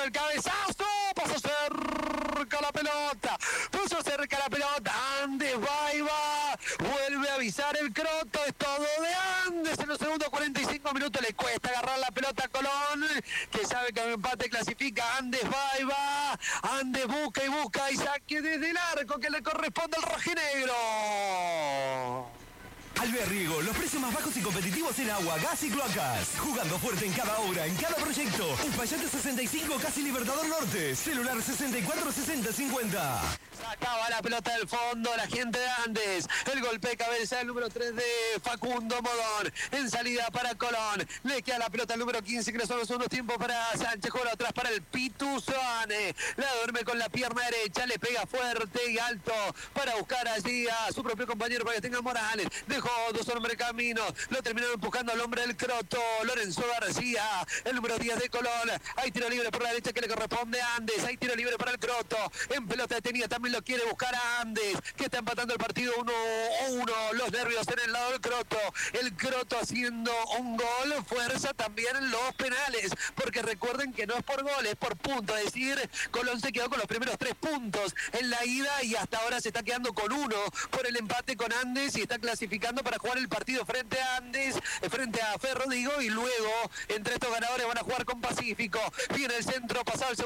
El cabezazo, pasó cerca la pelota, Andes Baiba, vuelve a avisar el Croto, es todo de Andes, en los segundos 45 minutos le cuesta agarrar la pelota a Colón, que sabe que el empate clasifica. Andes Baiba, Andes busca y saque desde el arco que le corresponde al rojinegro. Alberriego, los precios más bajos y competitivos en agua, gas y cloacas. Jugando fuerte en cada obra, en cada proyecto. Uspallate 65, casi Libertador Norte. Celular 64 60 50. Sacaba la pelota del fondo la gente de Andes. El golpe de cabeza el número 3 de Facundo Modón. En salida para Colón. Le queda la pelota al número 15, que le son los segundos tiempos para Sánchez. Juega atrás para el Pituzane. La duerme con la pierna derecha. Le pega fuerte y alto para buscar allí a su propio compañero para que tenga Morales. Dejó dos hombres camino. Lo terminaron empujando al hombre del Croto. Lorenzo García. El número 10 de Colón. Hay tiro libre por la derecha que le corresponde a Andes. Hay tiro libre para el Croto. En pelota detenida también lo quiere buscar a Andes, que está empatando el partido 1-1. Los nervios en el lado del Croto. El Croto haciendo un gol. Fuerza también en los penales, porque recuerden que no es por gol, es por punto. Es decir, Colón se quedó con los primeros 3 puntos en la ida y hasta ahora se está quedando con 1 por el empate con Andes y está clasificando para jugar el partido frente a Andes, frente a Ferro, digo, y luego entre estos ganadores van a jugar con Pacífico. Viene el centro, pasado el segundo.